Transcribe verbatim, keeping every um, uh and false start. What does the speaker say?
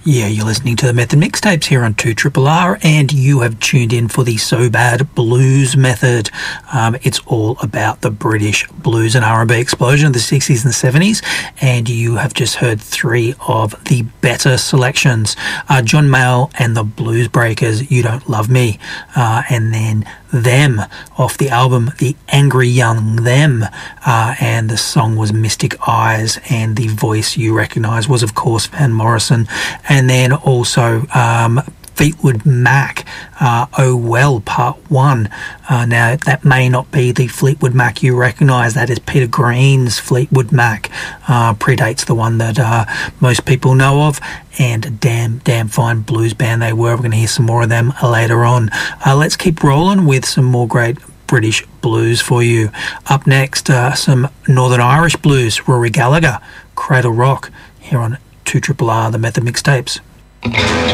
Yeah, you're listening to the Method Mixtapes here on two R R R, and you have tuned in for the So Bad Blues Method. Um, it's all about the British blues and R and B explosion of the sixties and seventies, and you have just heard three of the better selections. Uh, John Mayall and the Blues Breakers, You Don't Love Me, uh, and then Them off the album The Angry Young Them, uh, and the song was Mystic Eyes, and the voice you recognise was of course Van Morrison. And then also um, Fleetwood Mac, uh, Oh Well Part one. Uh, now that may not be the Fleetwood Mac you recognise, that is Peter Green's Fleetwood Mac, uh, predates the one that uh, most people know of, and damn, damn fine blues band they were. We're going to hear some more of them later on. Uh, let's keep rolling with some more great British blues for you. Up next, uh, some Northern Irish blues, Rory Gallagher, Cradle Rock, here on two R R R, the Method Mixtapes.